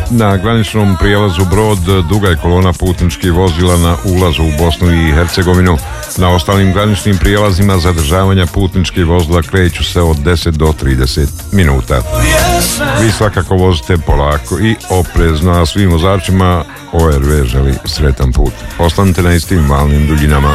Na graničnom prijelazu Brod duga je kolona putničkih vozila na ulazu u Bosnu i Hercegovinu. Na ostalim graničnim prijelazima zadržavanja putničkih vozila kreću se od 10 do 30 minuta. Vi svakako vozite polako i oprezno, a svim vozačima ORV želi sretan put. Ostanite na istim valnim duljinama.